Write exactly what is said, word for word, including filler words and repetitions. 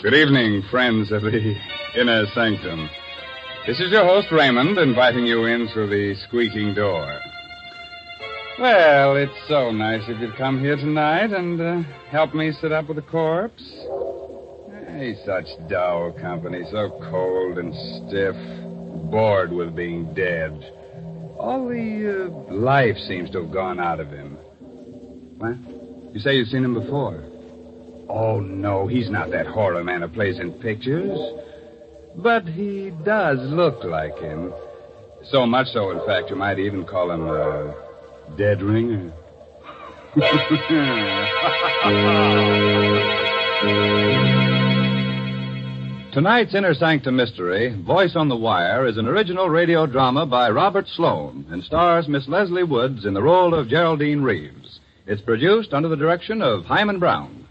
Good evening, friends of the Inner Sanctum. This is your host, Raymond, inviting you in through the squeaking door. Well, it's so nice of you to come here tonight and uh, help me sit up with the corpse. Hey, such dull company, so cold and stiff, bored with being dead. All the uh, life seems to have gone out of him. What? You say you've seen him before? Oh, no, he's not that horror man who plays in pictures. But he does look like him. So much so, in fact, you might even call him a dead ringer. Tonight's Inner Sanctum Mystery, Voice on the Wire, is an original radio drama by Robert Sloan and stars Miss Leslie Woods in the role of Geraldine Reeves. It's produced under the direction of Hyman Brown.